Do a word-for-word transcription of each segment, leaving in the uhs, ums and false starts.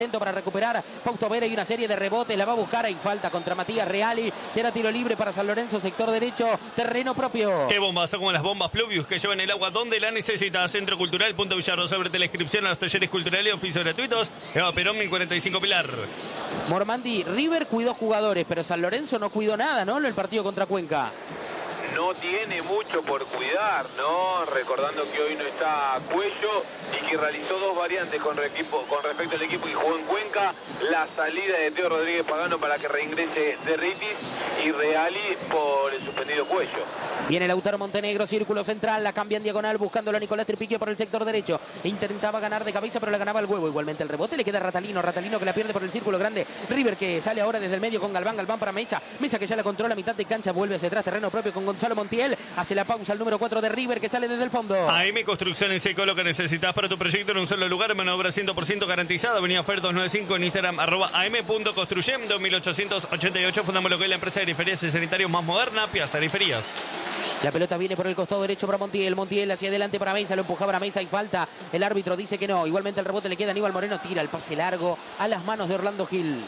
para recuperar Fausto Vera y una serie de rebotes, la va a buscar, hay falta contra Matías Reali, será tiro libre para San Lorenzo, sector derecho, terreno propio. Qué bombas, son como las bombas Pluvius que llevan el agua donde la necesitas. Centro Cultural Punto Villarros, ábrete la inscripción a los talleres culturales y oficios gratuitos. Eva Perón, mil cuarenta y cinco Pilar. Mormandi, River cuidó jugadores, pero San Lorenzo no cuidó nada, ¿no? El partido contra Cuenca. No tiene mucho por cuidar, ¿no? Recordando que hoy no está Cuello y que realizó dos variantes con, equipo, con respecto al equipo que jugó en Cuenca. La salida de Teo Rodríguez Pagano para que reingrese Derritis y Reali por el suspendido Cuello. Viene Lautaro Montenegro, círculo central, la cambia en diagonal buscándolo a Nicolás Tripiquio por el sector derecho. Intentaba ganar de cabeza, pero le ganaba el huevo. Igualmente el rebote le queda a Ratalino, Ratalino que la pierde por el círculo grande. River que sale ahora desde el medio con Galván, Galván para Mesa. Mesa que ya la controla a mitad de cancha, vuelve hacia atrás, terreno propio con Gonzalo Montiel. Hace la pausa el número cuatro de River que sale desde el fondo. A M Construcción en Seco, lo que necesitas para tu proyecto en un solo lugar. Mano de obra cien por ciento garantizada. Avenida Fer doscientos noventa y cinco en Instagram, arroba am.construyendo. mil ochocientos ochenta y ocho fundamos lo que es la empresa de periferias y sanitarios más moderna, Piazza Periferias. La pelota viene por el costado derecho para Montiel. Montiel hacia adelante para Mesa. Lo empujaba a Mesa y falta. El árbitro dice que no. Igualmente el rebote le queda a Aníbal Moreno. Tira el pase largo a las manos de Orlando Gil.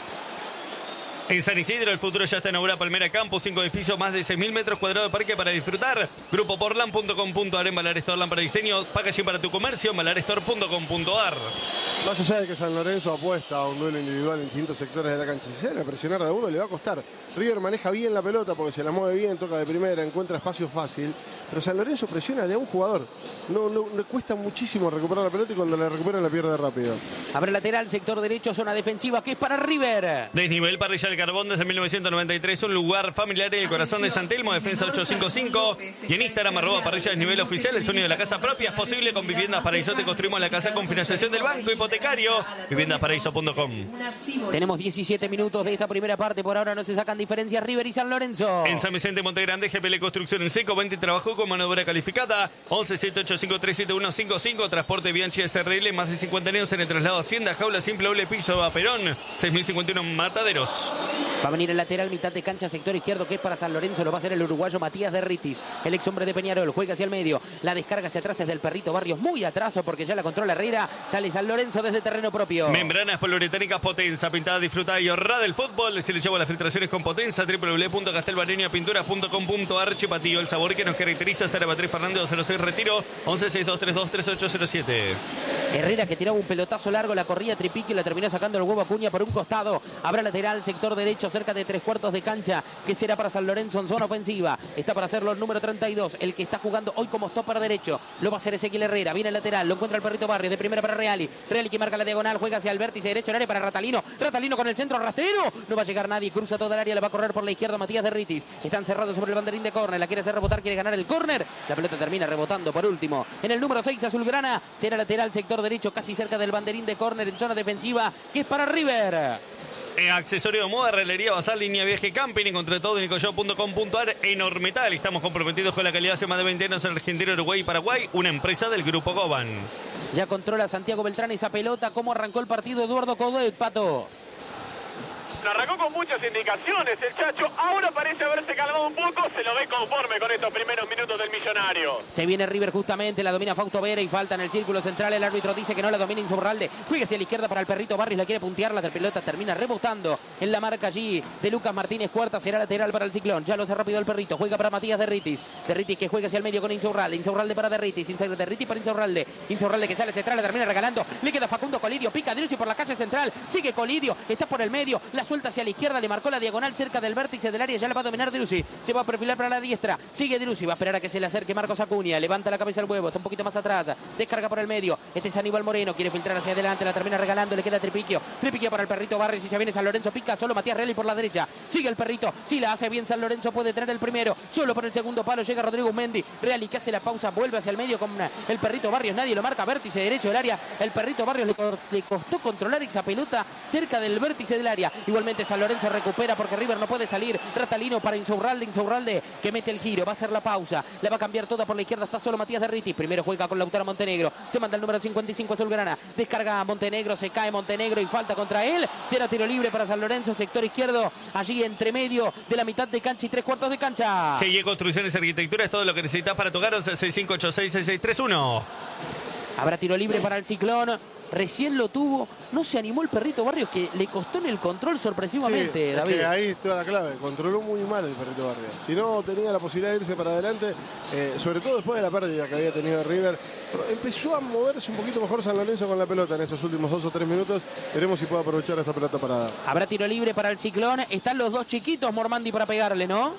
En San Isidro el futuro ya está en obra. Palmera Campus, cinco edificios, más de seis mil metros cuadrados de parque para disfrutar. Grupo portland punto com punto ar en Balear Store para diseño. Packaging para tu comercio, balear store punto com punto ar. Más allá de que San Lorenzo apuesta a un duelo individual en distintos sectores de la cancha, si se debe presionar de uno le va a costar. River maneja bien la pelota porque se la mueve bien, toca de primera, encuentra espacio fácil. Pero San Lorenzo presiona de a un jugador. No, no, le cuesta muchísimo recuperar la pelota y cuando la recupera la pierde rápido. Abre lateral, sector derecho, zona defensiva que es para River. Desnivel Parrilla del Carbón desde mil novecientos noventa y tres, un lugar familiar en el corazón de San Telmo, defensa ochocientos cincuenta y cinco. Y en Instagram, arroba Parrilla Desnivel Oficial, el sonido de la casa propia es posible con Viviendas Paraíso. Te construimos la casa con financiación del banco hipotecario. viviendas paraíso punto com. Tenemos diecisiete minutos de esta primera parte. Por ahora no se sacan diferencias River y San Lorenzo. En San Vicente, Montegrande, G P L Construcción en Seco, veinte trabajó con mano de obra calificada. once siete ocho cinco tres siete uno cinco cinco. Transporte Bianchi S R L, más de cincuenta años en el traslado Hacienda, jaula simple doble piso a Perón, seis mil cincuenta y uno Mataderos. Va a venir el lateral, mitad de cancha, sector izquierdo, que es para San Lorenzo. Lo va a hacer el uruguayo Matías Derritis, el ex hombre de Peñarol. Juega hacia el medio, la descarga hacia atrás es del Perrito Barrios, muy atrás porque ya la controla Herrera. Sale San Lorenzo desde terreno propio. Membranas poliuretánicas Potenza, pintada, disfrutada y ahorrada del fútbol. Si le llevo las filtraciones con Potenza, doble u doble u doble u punto castelbarenia pinturas punto com punto ar. Chipatillo, el sabor que nos caracteriza. Sara Beatriz Fernández, cero seis Retiro, once seis dos tres dos tres ocho cero siete. Herrera que tiraba un pelotazo largo, la corría Tripique y la terminó sacando el huevo Acuña por un costado. Habrá lateral, sector derecho, cerca de tres cuartos de cancha, que será para San Lorenzo en zona ofensiva. Está para hacerlo el número treinta y dos, el que está jugando hoy como stopper derecho. Lo va a hacer Ezequiel Herrera, viene el lateral, lo encuentra el Perrito Barrios, de primera para Reali. Reali que marca la diagonal, juega hacia el vértice derecho, el área para Ratalino. Ratalino con el centro rastrero, no va a llegar nadie, cruza toda el área, la va a correr por la izquierda Matías Derritis. Están cerrados sobre el banderín de córner, la quiere hacer rebotar, quiere ganar el córner. La pelota termina rebotando por último. En el número seis, Azulgrana, será lateral, sector derecho, casi cerca del banderín de córner en zona defensiva, que es para River. Eh, accesorio de moda, rellería basal, línea viaje, camping, encontré todo en nicoyo punto com punto ar. Enormetal, estamos comprometidos con la calidad hace más de veinte años en Argentina, Uruguay y Paraguay, una empresa del Grupo Goban. Ya controla Santiago Beltrán esa pelota. ¿Cómo arrancó el partido Eduardo Codet, Pato? Arrancó con muchas indicaciones el Chacho, ahora parece haberse calmado un poco, se lo ve conforme con estos primeros minutos del Millonario. Se viene River justamente, la domina Fausto Vera y falta en el círculo central, el árbitro dice que no la domina Insaurralde, juega hacia la izquierda para el Perrito Barrios, la quiere puntear, la pelota termina rebotando en la marca allí de Lucas Martínez, cuarta será lateral para el Ciclón, ya lo hace rápido el Perrito, juega para Matías Derritis, Derritis que juega hacia el medio con Insaurralde, Insaurralde para Derritis, Derritis para Insaurralde, Insaurralde que sale central, la termina regalando, le queda Facundo Colidio, pica Driussi por la calle central, sigue Colidio, está por el medio, la suelta hacia la izquierda, le marcó la diagonal cerca del vértice del área, ya la va a dominar Driussi, se va a perfilar para la diestra, sigue Driussi, va a esperar a que se le acerque Marcos Acuña, levanta la cabeza al huevo, está un poquito más atrás, descarga por el medio, este es Aníbal Moreno, quiere filtrar hacia adelante, la termina regalando, le queda Tripiquio, Tripiquio para el Perrito Barrios y se viene San Lorenzo, pica solo Matías Reali por la derecha, sigue el Perrito, si la hace bien San Lorenzo puede tener el primero, solo por el segundo palo llega Rodrigo Mendy, Reali que hace la pausa, vuelve hacia el medio con el Perrito Barrios, nadie lo marca, vértice derecho del área, el Perrito Barrios le, le costó controlar esa pelota cerca del vértice del área, igualmente San Lorenzo recupera porque River no puede salir, Ratalino para Insaurralde, Insaurralde que mete el giro, va a hacer la pausa, la va a cambiar toda por la izquierda, está solo Matías Derritis, primero juega con Lautaro Montenegro, se manda el número cincuenta y cinco Azulgrana, descarga a Montenegro, se cae Montenegro y falta contra él, será tiro libre para San Lorenzo, sector izquierdo, allí entre medio de la mitad de cancha y tres cuartos de cancha. G I Construcciones y Arquitectura es todo lo que necesitas para tocar, seis cinco ocho seis seis seis tres uno. Habrá tiro libre para el Ciclón. recién lo tuvo, no se animó el perrito Barrios, que le costó en el control sorpresivamente, sí, David. Es que ahí está la clave, controló muy mal el perrito Barrios. Si no tenía la posibilidad de irse para adelante, eh, sobre todo después de la pérdida que había tenido River, empezó a moverse un poquito mejor San Lorenzo con la pelota en estos últimos dos o tres minutos. Veremos si puede aprovechar esta pelota parada. Habrá tiro libre para el Ciclón. Están los dos chiquitos, Mormandi, para pegarle, ¿no?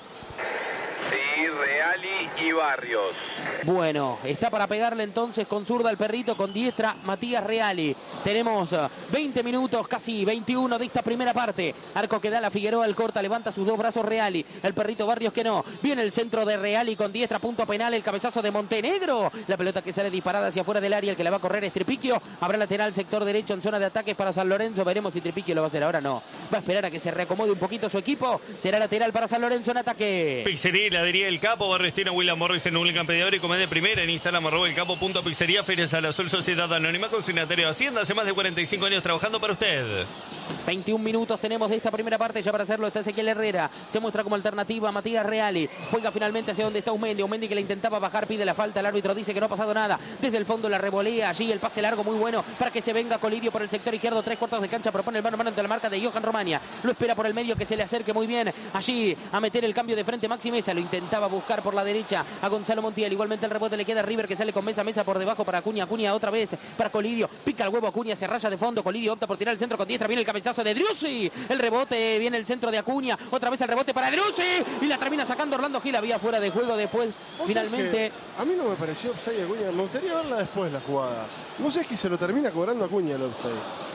Sí, Reali y Barrios. Bueno, está para pegarle entonces con zurda el perrito, con diestra Matías Reali. Tenemos veinte minutos, casi veintiuno de esta primera parte. Arco que da la Figueroa, el corta, levanta sus dos brazos Reali. El perrito Barrios que no. Viene el centro de Reali con diestra, punto penal, el cabezazo de Montenegro. La pelota que sale disparada hacia afuera del área, el que la va a correr es Tripiquio. Habrá lateral sector derecho en zona de ataques para San Lorenzo. Veremos si Tripiquio lo va a hacer ahora, no. Va a esperar a que se reacomode un poquito su equipo. Será lateral para San Lorenzo en ataque. Pizzería, heladería El Capo, Barrestino, William Morris en un campeador y comedia primera en Instagram, arroba el capo punto pizzería, Ferias a la Sol, Sociedad Anónima, consignatario de Hacienda, hace más de cuarenta y cinco años trabajando para usted. veintiún minutos tenemos de esta primera parte, ya para hacerlo está Ezequiel Herrera, se muestra como alternativa Matías Reali, juega finalmente hacia donde está Usmendi, Usmendi que le intentaba bajar, pide la falta, el árbitro dice que no ha pasado nada, desde el fondo la revolea, allí el pase largo muy bueno para que se venga Colidio por el sector izquierdo, tres cuartos de cancha, propone el mano a mano ante la marca de Johan Romania, lo espera por el medio que se le acerque muy bien, allí a meter el cambio de frente Maxi Mesa, lo intentaba buscar por la derecha a Gonzalo Montiel, igualmente el rebote le queda a River que sale con Mesa, Mesa por debajo para Acuña, Acuña otra vez para Colidio, pica el huevo Acuña, se raya de fondo, Colidio opta por tirar el centro con diestra, viene el cabezazo de Driussi, el rebote, viene el centro de Acuña, otra vez el rebote para Driussi y la termina sacando Orlando Gil, había fuera de juego después, finalmente. A mí no me pareció offside Acuña, me gustaría verla después la jugada. No sé, es que se lo termina cobrando Acuña el offside.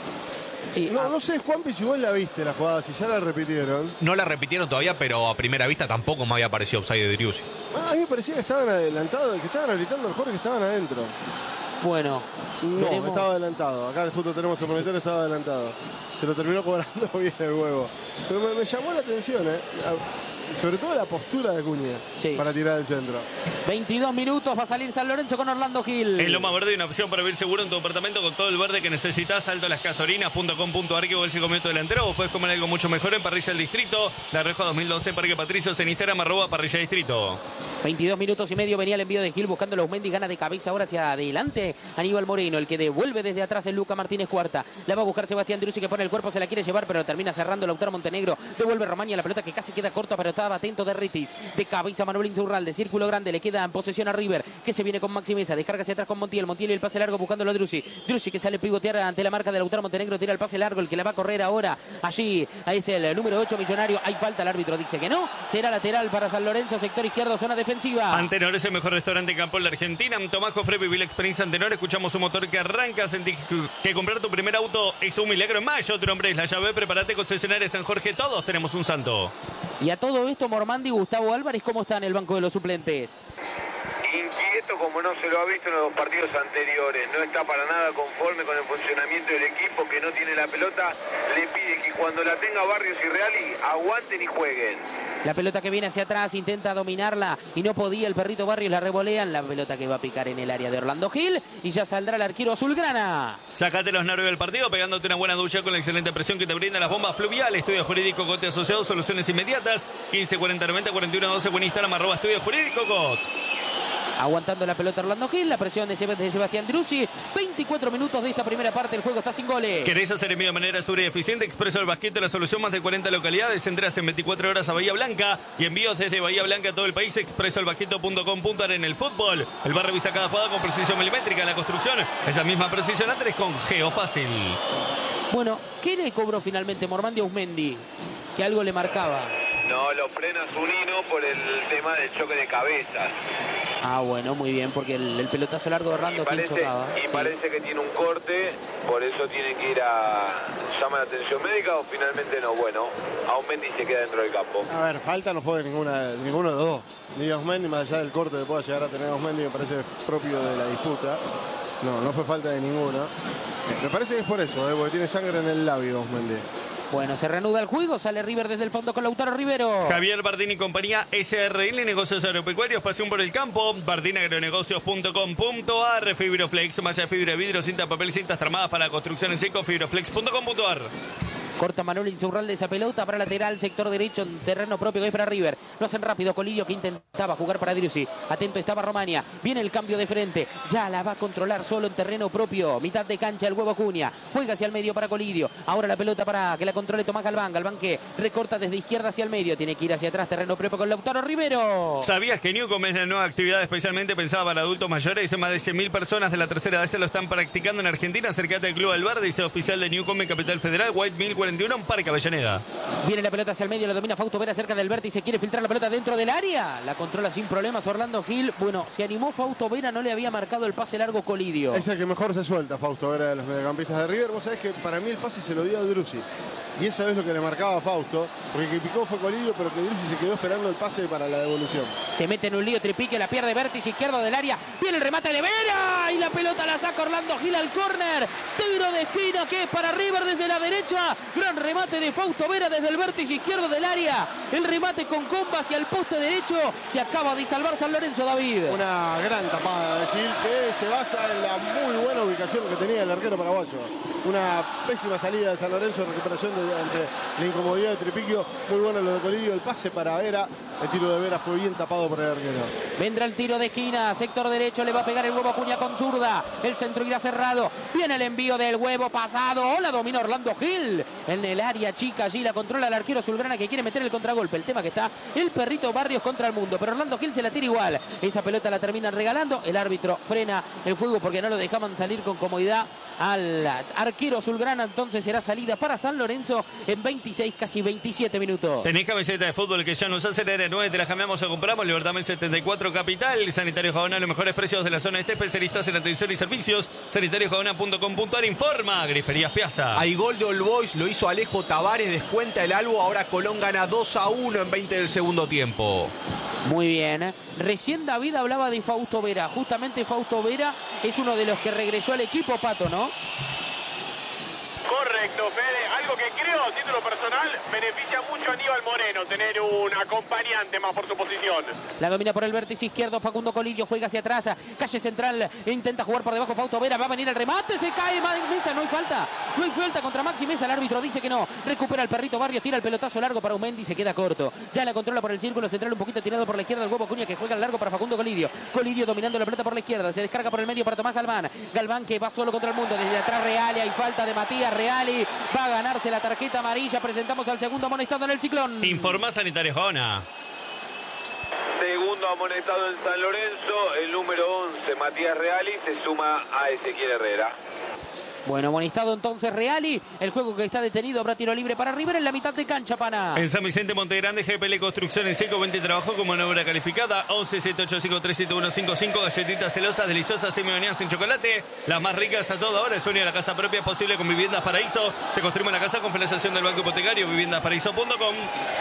Sí, no, ah. no sé, Juanpi, si vos la viste la jugada, si ya la repitieron. No la repitieron todavía, pero a primera vista tampoco me había parecido offside de Driussi. Ah, a mí me parecía que estaban adelantados, que estaban habilitando al Jorge, que estaban adentro. Bueno, no, veremos. Estaba adelantado. Acá justo tenemos el monitor, estaba adelantado. Se lo terminó cobrando bien el huevo. Pero me, me llamó la atención, ¿eh? Sobre todo la postura de Acuña, sí, para tirar el centro. veintidós minutos, va a salir San Lorenzo con Orlando Gil. En Loma Verde hay una opción para vivir seguro en tu departamento con todo el verde que necesitas. Alto las casorinas punto com punto ar, que vos el cinco minutos delantero. Vos podés comer algo mucho mejor en Parrilla del Distrito. La Rejo dos mil doce, Parque Patricios en Instagram, arroba Parrilla Distrito. veintidós minutos y medio, venía el envío de Gil buscando los Mendy, gana de cabeza ahora hacia adelante Aníbal Moreno, el que devuelve desde atrás el Luca Martínez Cuarta. La va a buscar Sebastián Driussi, que pone el cuerpo, se la quiere llevar, pero termina cerrando Lautaro Montenegro. Devuelve Romagna, la pelota que casi queda corta, pero estaba atento de Ritis. De cabeza Manuel Insaurralde, círculo grande, le queda en posesión a River, que se viene con Maxi Mesa, descarga hacia atrás con Montiel, Montiel y el pase largo buscándolo a Driussi. Driussi que sale a pivotear ante la marca de Lautaro Montenegro, tira el pase largo, el que la va a correr ahora allí es el número ocho Millonario. Hay falta, el árbitro dice que no, será lateral para San Lorenzo, sector izquierdo, zona defensiva. Antenor es el mejor restaurante en campo en la Argentina. Tomás Jofre, viví la experiencia Antenor, escuchamos un motor que arranca, sentí que comprar tu primer auto es un milagro. En mayo, tu nombre es la llave, prepárate, concesionaria San Jorge, todos tenemos un santo. Y a todo esto, Mormandi y Gustavo Álvarez, ¿cómo está en el banco de los suplentes? Inquieto como no se lo ha visto en los partidos anteriores, no está para nada conforme con el funcionamiento del equipo, que no tiene la pelota, le pide que cuando la tenga Barrios y Reali aguanten y jueguen. La pelota que viene hacia atrás, intenta dominarla y no podía el perrito Barrios, la revolean, la pelota que va a picar en el área de Orlando Gil y ya saldrá el arquero azulgrana. Sácate los nervios del partido pegándote una buena ducha con la excelente presión que te brinda las bombas Fluvial. Estudio Jurídico Cote Asociados, soluciones inmediatas, quince cuarenta noventa cuarenta y uno doce, buen Instagram, arroba Estudio Jurídico Cot. Aguantando la pelota Orlando Gil, la presión de Sebastián Driussi. veinticuatro minutos de esta primera parte, el juego está sin goles. ¿Querés hacer envío de manera segura y eficiente? Expreso del Basquete, la solución, más de cuarenta localidades. Entras en veinticuatro horas a Bahía Blanca y envíos desde Bahía Blanca a todo el país. expreso el basquete punto com punto ar. En el fútbol, el bar revisa cada jugada con precisión milimétrica. En la construcción, esa misma precisión antes con Geofácil. Bueno, ¿qué le cobró finalmente Mormandi a Usmendi? Que algo le marcaba. No, lo frena Zunino por el tema del choque de cabezas. Ah, bueno, muy bien, porque el, el pelotazo largo de Orlando Gil chocaba. Y Sí. parece que tiene un corte, por eso tienen que ir a... ¿Llama la atención médica o finalmente no? Bueno, Aumendi se queda dentro del campo. A ver, falta no fue de ninguna, de ninguno de los dos. Ni Osmendi, más allá del corte que pueda llegar a tener Osmendi, me parece propio de la disputa. No, no fue falta de ninguno. Me parece que es por eso, ¿eh? Porque tiene sangre en el labio Osmendi. Bueno, se reanuda el juego, sale River desde el fondo con Lautaro Rivero. Javier Bardini y compañía, S R L, negocios agropecuarios, pasión por el campo, bardini agronegocios punto com punto ar, Fibroflex, malla de fibra, vidrio, cinta, papel, cintas tramadas para construcción en seco, fibroflex punto com punto ar. Corta Manuel Insaurralde esa pelota para lateral, sector derecho, en terreno propio que es para River. Lo hacen rápido, Colidio que intentaba jugar para Driussi. Atento estaba Romania. Viene el cambio de frente. Ya la va a controlar solo en terreno propio. Mitad de cancha el huevo Acuña. Juega hacia el medio para Colidio. Ahora la pelota para que la controle Tomás Galván. Galván que recorta desde izquierda hacia el medio. Tiene que ir hacia atrás, terreno propio con Lautaro Rivero. ¿Sabías que Newcom es la nueva actividad especialmente pensada para adultos mayores? Más de cien mil personas de la tercera edad se lo están practicando en Argentina. Acércate al Club Albar, dice oficial de Newcom en Capital Federal, White mil cuarenta y uno, en Parque Avellaneda. Viene la pelota hacia el medio, la domina Fausto Vera cerca del vértice, quiere filtrar la pelota dentro del área. La controla sin problemas Orlando Gil. Bueno, se animó Fausto Vera, no le había marcado el pase largo Colidio. Es el que mejor se suelta, Fausto Vera, de los mediocampistas de River. Vos sabés que para mí el pase se lo dio a Driussi. Y eso es lo que le marcaba a Fausto, porque el que picó fue Colidio, pero que Driussi se quedó esperando el pase para la devolución. Se mete en un lío Tripique, la pierde vértice izquierdo del área. Viene el remate de Vera y la pelota la saca Orlando Gil al córner. Tiro de esquina que es para River desde la derecha. Gran remate de Fausto Vera desde el vértice izquierdo del área. El remate con comba hacia el poste derecho. Se acaba de salvar San Lorenzo, David. Una gran tapada de Gil que se basa en la muy buena ubicación que tenía el arquero paraguayo. Una pésima salida de San Lorenzo, recuperación de, ante la incomodidad de Tripiquio. Muy bueno lo de Colidio, el pase para Vera. El tiro de Vera fue bien tapado por el arquero. Vendrá el tiro de esquina, sector derecho, le va a pegar el huevo Acuña con zurda. El centro irá cerrado. Viene el envío del huevo pasado. La domina Orlando Gil. En el área chica, allí la controla el arquero azulgrana que quiere meter el contragolpe. El tema que está el perrito Barrios contra el mundo. Pero Orlando Gil se la tira igual. Esa pelota la terminan regalando. El árbitro frena el juego porque no lo dejaban salir con comodidad al arquero azulgrana. Entonces será salida para San Lorenzo en veintiséis, casi veintisiete minutos. ¿Tenés camiseta de fútbol que ya nos hacen R nueve? Te la cambiamos o compramos. Libertad Mil setenta y cuatro Capital. Sanitario Jabona, los mejores precios de la zona este. Especialistas en atención y servicios. sanitario jabona punto com punto ar informa. Griferías Piazza. Hay gol de All Boys, lo hizo Alejo Tavares, descuenta el Albo. Ahora Colón gana dos a uno en veinte del segundo tiempo. Muy bien. Recién David hablaba de Fausto Vera. Justamente Fausto Vera es uno de los que regresó al equipo, Pato, ¿no? Correcto, Fede. Algo que creo, a título personal, beneficia mucho a Aníbal Moreno tener un acompañante más por su posición. La domina por el vértice izquierdo, Facundo Colidio juega hacia atrás, calle central, intenta jugar por debajo Fausto Vera, va a venir el remate, se cae Mesa, no hay falta, no hay falta contra Maxi Mesa, el árbitro dice que no, recupera el perrito Barrios, tira el pelotazo largo para Umendi, se queda corto, ya la controla por el círculo central, un poquito tirado por la izquierda el huevo Acuña que juega al largo para Facundo Colidio, Colidio dominando la pelota por la izquierda, se descarga por el medio para Tomás Galván, Galván que va solo contra el mundo, desde atrás Reali, hay falta de Matías Reali, va a ganarse la tarjeta amarilla. Presentamos al segundo amonestado en el Ciclón. Informa Sanitario Jabona. Segundo amonestado en San Lorenzo, el número once, Matías Reali, se suma a Ezequiel Herrera. Bueno, amonestado entonces Reali. El juego que está detenido, habrá tiro libre para River en la mitad de cancha, pana. En San Vicente Montegrande, G P L Construcción en seco, venta y trabajo como una obra calificada. once siete ocho cinco tres siete uno cinco cinco. Galletitas celosas, deliciosas, semi-bañadas en chocolate. Las más ricas a toda hora. El sueño de la casa propia es posible con Viviendas Paraíso. Te construimos la casa con financiación del Banco Hipotecario. viviendas paraíso punto com.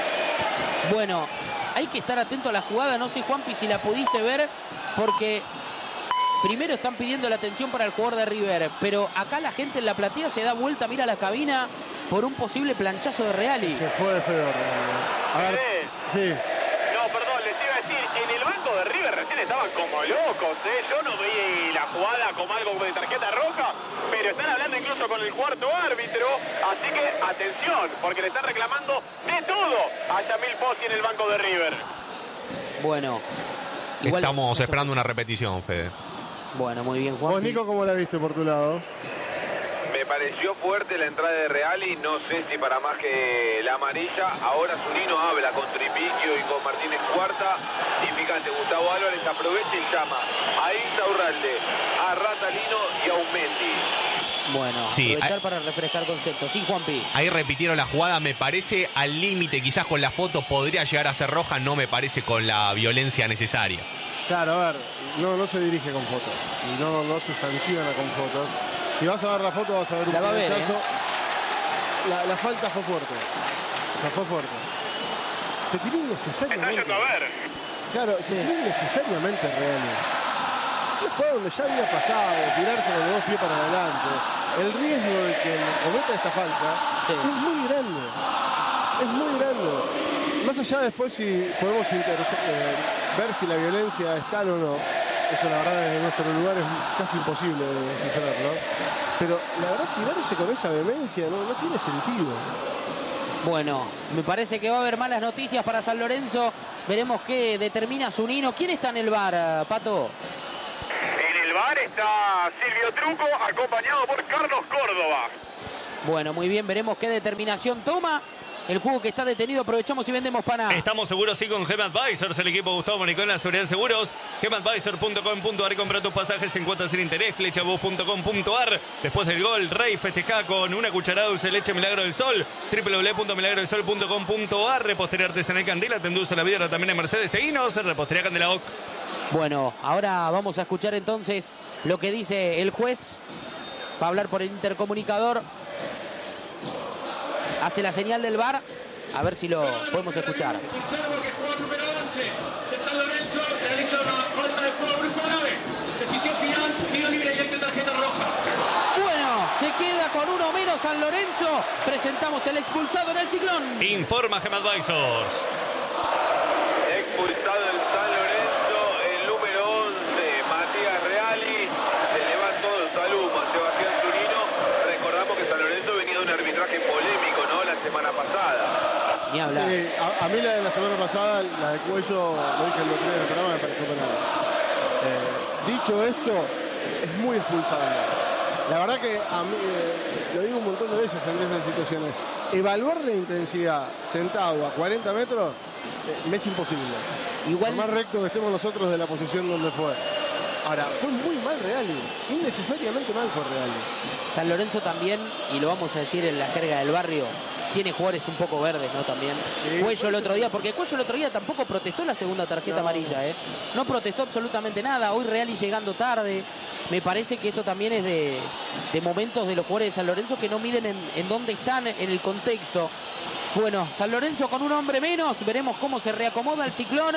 Bueno, hay que estar atento a la jugada. No sé, Juanpi, si la pudiste ver, porque primero están pidiendo la atención para el jugador de River, pero acá la gente en la platea se da vuelta, mira la cabina por un posible planchazo de Reali. Que fue de feo, Reali. A ver, sí. No, perdón, les iba a decir, en el banco de River recién estaban como locos, ¿eh? Yo no vi la jugada como algo de tarjeta roja, pero están hablando incluso con el cuarto árbitro, así que atención, porque le están reclamando de todo a Yamil Pozzi en el banco de River. Bueno, igual estamos esperando una repetición, Fede. Bueno, muy bien, Juan. ¿Vos, Nico, cómo la viste por tu lado? Me pareció fuerte la entrada de Reali, no sé si para más que la amarilla. Ahora Zunino habla con Tripiquio y con Martínez Cuarta. Y fíjate, Gustavo Álvarez aprovecha y llama a Insaurralde, a Ratalino y a Umendi. Bueno, sí, aprovechar hay, para refrescar conceptos. Sí, Juanpi. Ahí repitieron la jugada, me parece al límite, quizás con la foto podría llegar a ser roja, no me parece con la violencia necesaria. Claro, a ver, no, no se dirige con fotos y no, no se sanciona con fotos. Si vas a ver la foto vas a ver un cabezazo. ¿eh? La, la falta fue fuerte, o sea, fue fuerte. Se tiró innecesariamente. Está yendo a ver. Claro, se tiró innecesariamente Real. Una jugada donde ya había pasado, tirarse con los dos pies para adelante. El riesgo de que cometa esta falta sí. es muy grande. Es muy grande. Más allá después si podemos inter eh, ver si la violencia es tal o no. eso la verdad desde nuestro lugar es casi imposible de descifrar, ¿no? Pero la verdad tirarse con esa vehemencia no, no tiene sentido. Bueno, me parece que va a haber malas noticias para San Lorenzo. Veremos qué determina Zunino. ¿Quién está en el V A R, Pato? En el V A R está Silvio Truco, acompañado por Carlos Córdoba. Bueno, muy bien, veremos qué determinación toma. El juego que está detenido, aprovechamos y vendemos pana. Estamos seguros, sí, con Gem Advisors, el equipo Gustavo Maricón, la seguridad de seguros. gem advisor punto com punto a r, compra tus pasajes en cuotas sin interés. Flechabus punto com punto a r. Después del gol, Rey festeja con una cucharada dulce de leche Milagro del Sol. doble u doble u doble u punto milagro del sol punto com punto a r. Repostería artesanal Candela, te endulza la vida también en Mercedes. Seguinos, Repostería Candela O C. Bueno, ahora vamos a escuchar entonces lo que dice el juez. Va a hablar por el intercomunicador. Hace la señal del V A R. A ver si lo podemos escuchar. Observo que jugador número once de San Lorenzo realiza una falta de juego brusco grave. Decisión final, tiro libre y acta tarjeta roja. Bueno, se queda con uno menos San Lorenzo. Presentamos el expulsado en el Ciclón. Informa Gem Advisors. Expulsado en San Lorenzo, el número once, Matías Reali. Se levantó el Saluma, Sebastián Zunino. Recordamos que San Lorenzo venía de un arbitraje polémico, ¿no? La semana pasada. Ni hablar. Sí, a, a mí la de la semana pasada, la de Cuello, lo dije en el primer programa, me pareció penal. Eh, dicho esto, es muy expulsable. La verdad que a mí, eh, lo digo un montón de veces en esas situaciones, evaluar la intensidad sentado a cuarenta metros eh, me es imposible. Igual, Por más recto que estemos nosotros de la posición donde fue. Ahora, fue muy mal Reali, innecesariamente mal fue Reali. San Lorenzo también, y lo vamos a decir en la jerga del barrio, tiene jugadores un poco verdes, ¿no? También. Sí, Cuello el otro día, porque Cuello el otro día tampoco protestó la segunda tarjeta No. amarilla, ¿eh? No protestó absolutamente nada. Hoy Reali llegando tarde. Me parece que esto también es de, de momentos de los jugadores de San Lorenzo que no miden en, en dónde están, en el contexto. Bueno, San Lorenzo con un hombre menos. Veremos cómo se reacomoda el Ciclón.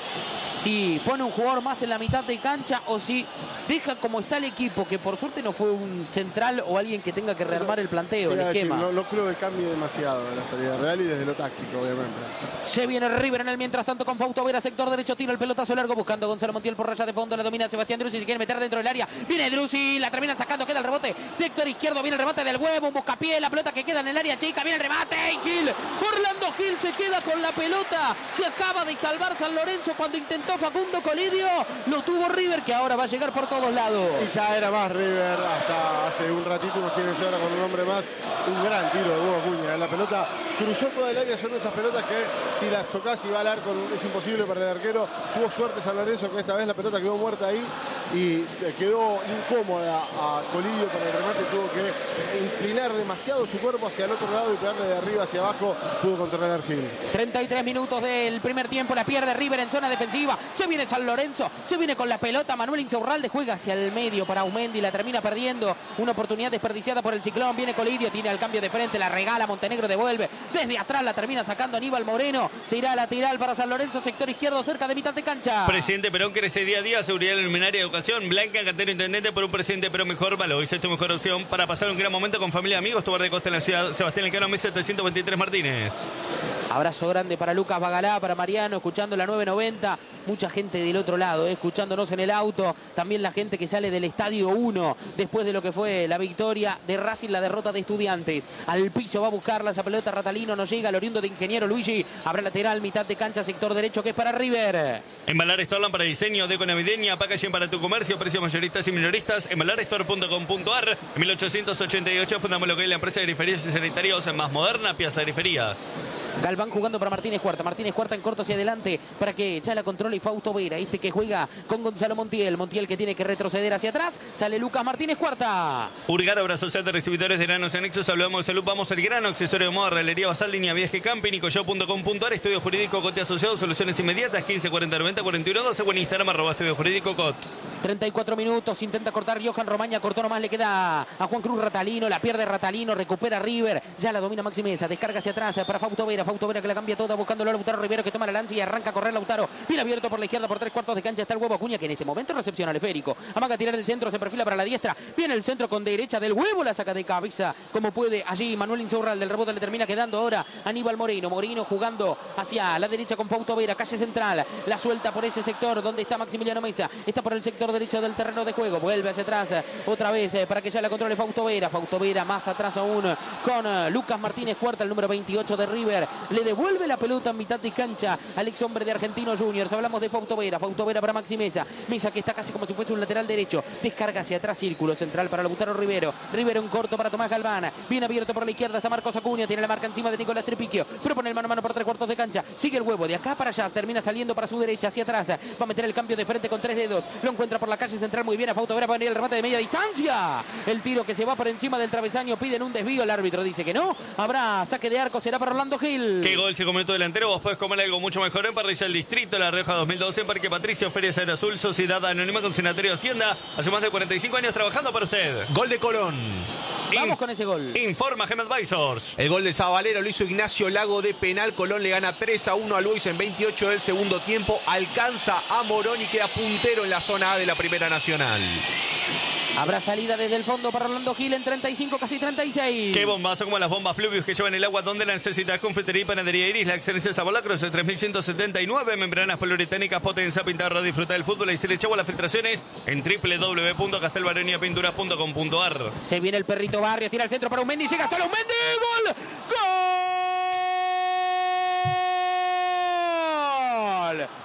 Si pone un jugador más en la mitad de cancha o si deja como está el equipo, que por suerte no fue un central o alguien que tenga que rearmar el planteo, el Quería decir, esquema. no, no creo que cambie demasiado de la salida de Reali desde lo táctico, obviamente. Se viene River en el mientras tanto con Fausto Vera, sector derecho, tira el pelotazo largo buscando a Gonzalo Montiel por raya de fondo, la domina Sebastián Drussi, se quiere meter dentro del área, viene Drussi, la terminan sacando, queda el rebote, sector izquierdo, viene el remate del huevo, un buscapié, la pelota que queda en el área chica, viene el remate, y Gil, Orlando Gil se queda con la pelota, se acaba de salvar San Lorenzo cuando intentó Facundo Colidio, lo tuvo River que ahora va a llegar por todos lados. Y ya era más River hasta hace un ratito, imagínense ahora con un hombre más, un gran tiro de Hugo Acuña. La pelota cruzó toda el área, son esas pelotas que si las tocas y va al arco es imposible para el arquero. Tuvo suerte San Lorenzo que esta vez la pelota quedó muerta ahí y quedó incómoda a Colidio para el remate, tuvo que inclinar demasiado su cuerpo hacia el otro lado y pegarle de arriba hacia abajo, pudo controlar Gil. treinta y tres minutos del primer tiempo, la pierde River en zona defensiva, se viene San Lorenzo, se viene con la pelota, Manuel Insaurralde juega hacia el medio para Aumendi, la termina perdiendo, una oportunidad desperdiciada por el Ciclón, viene Colidio, tiene al cambio de frente, la regala, Montenegro devuelve, desde atrás la termina sacando Aníbal Moreno, se irá a lateral para San Lorenzo, sector izquierdo cerca de mitad de cancha. Presidente Perón crece día a día, seguridad luminaria y educación. Blanca, cantero intendente por un presidente Perón mejor. Valoriza es tu mejor opción para pasar un gran momento con familia y amigos. Tu bar de costa en la ciudad. Sebastián Elcano, mil setecientos veintitrés Martínez. Abrazo grande para Lucas Bagalá, para Mariano, escuchando la nueve noventa. Mucha gente del otro lado, eh, escuchándonos en el auto. También la gente que sale del Estadio uno, después de lo que fue la victoria de Racing, la derrota de Estudiantes. Al piso va a buscarla esa pelota, Ratalino no llega, el oriundo de Ingeniero Luigi. Habrá lateral, mitad de cancha, sector derecho, que es para River. Embalar Store para diseño, deco navideña, packaging para tu comercio, precios mayoristas y minoristas. Embalar Store punto com punto a r. En mil ochocientos ochenta y ocho fundamos lo que es la empresa de griferías y sanitarios más moderna, Piazza Griferías. Galván jugando para Martínez Cuarta. Martínez Cuarta en corto hacia adelante para que ya la controle Fausto Vera. Este que juega con Gonzalo Montiel. Montiel que tiene que retroceder hacia atrás. Sale Lucas Martínez Cuarta. Urgar, obra social de recibidores de granos y anexos. Hablamos de salud. Vamos al grano. Accesorio de moda, realería basal, línea viaje camping. Nicoyo punto com punto a r. Estudio jurídico Cote Asociado. Soluciones inmediatas. quince cuarenta noventa cuarenta y uno doce. Buen Instagram arroba estudio jurídico Cot. treinta y cuatro minutos, intenta cortar Johan Romaña, cortó nomás, le queda a Juan Cruz Ratalino, la pierde Ratalino, recupera River, ya la domina Maxi Mesa, descarga hacia atrás para Fausto Vera, Fausto Vera que la cambia toda, buscándolo a Lautaro Rivero que toma la lanza y arranca a correr Lautaro, bien abierto por la izquierda por tres cuartos de cancha, está el Huevo Acuña que en este momento recepciona al esférico, amaga a tirar el centro, se perfila para la diestra, viene el centro con derecha del Huevo, la saca de cabeza como puede allí Manuel Insaurralde, el rebote le termina quedando ahora Aníbal Moreno, Moreno jugando hacia la derecha con Fausto Vera, calle central, la suelta por ese sector donde está Maximiliano Mesa, está por el sector derecho del terreno de juego, vuelve hacia atrás otra vez eh, para que ya la controle Fausto Vera, Fausto Vera más atrás aún con uh, Lucas Martínez Cuarta, el número veintiocho de River, le devuelve la pelota en mitad de cancha al ex hombre de Argentino Juniors, hablamos de Fausto Vera, Fausto Vera para Maxi Mesa, Mesa que está casi como si fuese un lateral derecho, descarga hacia atrás, círculo central para Lautaro Rivero, Rivero en corto para Tomás Galván, bien abierto por la izquierda está Marcos Acuña, tiene la marca encima de Nicolás Tripiquio, propone el mano a mano por tres cuartos de cancha, sigue el Huevo de acá para allá, termina saliendo para su derecha hacia atrás, va a meter el cambio de frente con tres dedos, lo encuentra por la calle central muy bien a Fausto Vera para venir el remate de media distancia, el tiro que se va por encima del travesaño, piden un desvío, el árbitro dice que no, habrá saque de arco, será para Orlando Gil. ¿Qué gol se comió tu delantero? Vos podés comer algo mucho mejor en Parrilla El Distrito, La Rioja dos mil doce, en Parque Patricio, Feria Cedro Azul, Sociedad Anónima con Senatorio Hacienda, hace más de cuarenta y cinco años trabajando para usted. Gol de Colón. Vamos In- con ese gol. Informa Gem Advisors. El gol de Zabalero lo hizo Ignacio Lago de penal. Colón le gana tres a uno al Boys en veintiocho del segundo tiempo. Alcanza a Morón y queda puntero en la zona A de la Primera Nacional. Habrá salida desde el fondo para Orlando Gil en treinta y cinco, casi treinta y seis. Qué bombazo como las bombas Pluvius que llevan el agua donde la necesitas. Confitería y Panadería Iris, la excelencia de sabor, la Cruz de tres mil ciento setenta y nueve. Membranas poliuretánicas, potencia, pintar, disfrutar del fútbol y se le echaba las filtraciones en doble u doble u doble u punto castelbaronia pinturas punto com punto a r. Se viene el perrito Barrios, tira el centro para Umendi, llega solo Umendi, gol, gol, gol.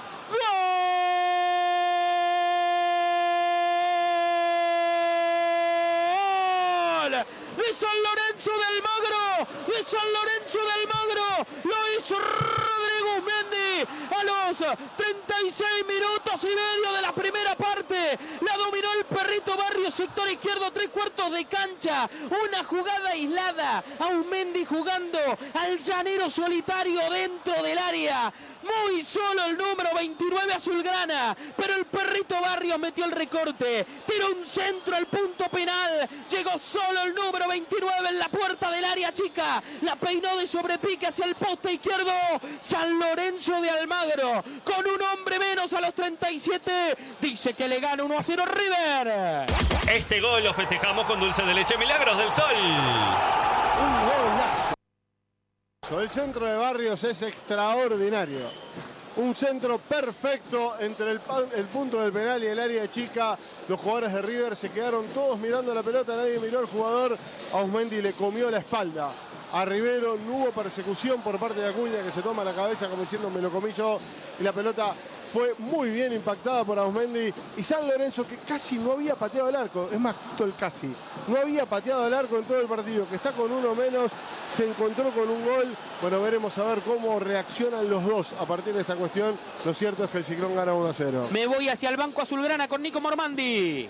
De San Lorenzo del Magro, de San Lorenzo del Magro, lo hizo Rodrigo Umendi a los treinta y seis minutos y medio de la primera parte, la dominó el perrito Barrios, sector izquierdo, tres cuartos de cancha, una jugada aislada, a Umendi jugando al llanero solitario dentro del área, muy solo el número veintinueve azulgrana, pero el perrito Barrios metió el recorte, tiró un centro al punto penal, llegó solo el número veintinueve en la puerta del área chica, la peinó de sobrepique hacia el poste izquierdo, San Lorenzo de Almagro, con un hombre menos a los treinta y siete, dice que le gana uno a cero River. Este gol lo festejamos con dulce de leche Milagros del Sol. Un golazo. El centro de Barrios es extraordinario. Un centro perfecto entre el, el punto del penal y el área chica. Los jugadores de River se quedaron todos mirando la pelota, nadie miró al jugador. A Ausmendi le comió la espalda. A Rivero no hubo persecución por parte de Acuña, que se toma la cabeza como diciendo me lo comí yo. Y la pelota fue muy bien impactada por Ausmendi. Y San Lorenzo, que casi no había pateado el arco, es más, justo el casi, no había pateado el arco en todo el partido, que está con uno menos, se encontró con un gol. Bueno, veremos a ver cómo reaccionan los dos a partir de esta cuestión. Lo cierto es que el Ciclón gana uno a cero. Me voy hacia el banco azulgrana con Nico Mormandi.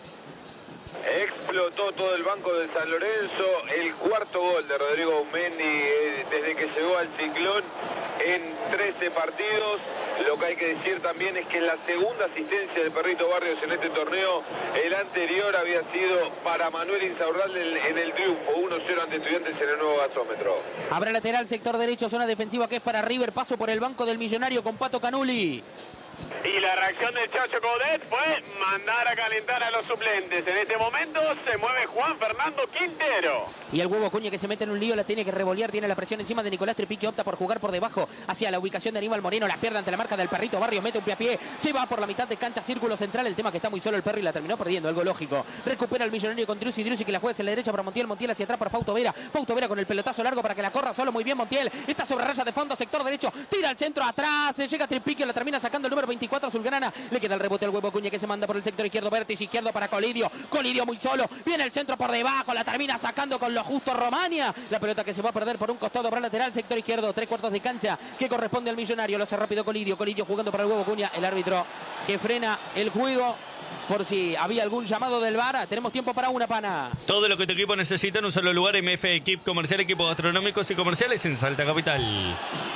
Explotó todo el banco de San Lorenzo, el cuarto gol de Rodrigo Umendi eh, desde que llegó al Ciclón en trece partidos. Lo que hay que decir también es que la segunda asistencia del perrito Barrios en este torneo, el anterior había sido para Manuel Insaurralde en, en el triunfo, uno cero ante Estudiantes en el nuevo gasómetro. Habrá lateral, sector derecho, zona defensiva que es para River, paso por el banco del Millonario con Pato Canuli. Y la reacción del Chacho Coudet fue mandar a calentar a los suplentes. En este momento se mueve Juan Fernando Quintero. Y el Huevo Acuña que se mete en un lío, la tiene que revolear, tiene la presión encima de Nicolás Tripique, opta por jugar por debajo hacia la ubicación de Aníbal Moreno, la pierde ante la marca del perrito Barrios, mete un pie a pie, se va por la mitad de cancha, círculo central, el tema que está muy solo el perro y la terminó perdiendo, algo lógico. Recupera el Millonario con Driussi, Driussi que la juega hacia la derecha para Montiel, Montiel hacia atrás para Fausto Vera, Fausto Vera con el pelotazo largo para que la corra solo, muy bien Montiel, está sobre raya de fondo, sector derecho, tira al centro atrás, llega Tripique, la termina sacando el número veinticuatro azulgrana, le queda el rebote al Huevo Acuña que se manda por el sector izquierdo, vértice izquierdo para Colidio, Colidio muy solo, viene el centro por debajo, la termina sacando con lo justo Romania, la pelota que se va a perder por un costado para el lateral, sector izquierdo, tres cuartos de cancha que corresponde al Millonario, lo hace rápido Colidio, Colidio jugando para el Huevo Acuña, el árbitro que frena el juego por si había algún llamado del V A R. Tenemos tiempo para una, pana. Todo lo que tu equipo necesita en un solo lugar, M F Equip Comercial, equipos gastronómicos y comerciales en Salta Capital.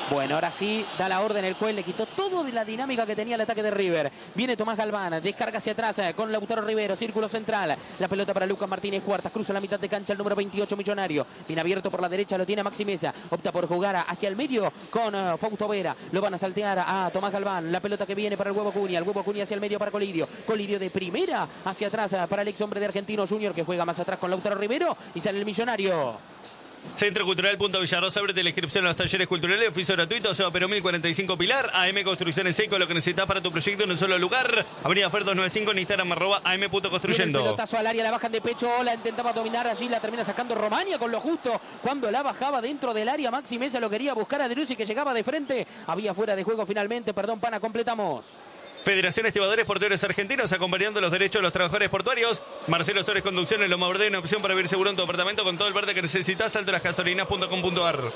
Bueno, ahora sí, da la orden el juez, le quitó todo de la dinámica que tenía el ataque de River. Viene Tomás Galván, descarga hacia atrás eh, con Lautaro Rivero, círculo central. La pelota para Lucas Martínez Cuartas, cruza la mitad de cancha el número veintiocho Millonario. Viene abierto por la derecha, lo tiene Maxi Mesa. Opta por jugar hacia el medio con uh, Fausto Vera. Lo van a saltear a Tomás Galván. La pelota que viene para el Huevo Acuña. El Huevo Acuña hacia el medio para Colidio. Colidio de primera hacia atrás uh, para el ex hombre de Argentino Junior, que juega más atrás con Lautaro Rivero. Y sale el Millonario. Centro Cultural Punto Villarrosa, abrete la inscripción a los talleres culturales, oficio gratuito, Seba Perón mil cuarenta y cinco Pilar, A M Construcciones Seco, lo que necesitas para tu proyecto en un solo lugar. Avenida Fer doscientos noventa y cinco en Instagram, arroba A M punto construyendo. Pelotazo al área, la bajan de pecho, la intentaba dominar allí, la termina sacando Romania con lo justo. Cuando la bajaba dentro del área, Maxi Mesa lo quería buscar a Driussi, que llegaba de frente. Había fuera de juego finalmente, perdón, Pana, completamos. Federación Estibadores Portuarios Argentinos, acompañando los derechos de los trabajadores portuarios. Marcelo Sores Conducciones, Loma Verde, una opción para vivir seguro en tu apartamento con todo el verde que necesitas. Salto las gasolinas punto com punto ar.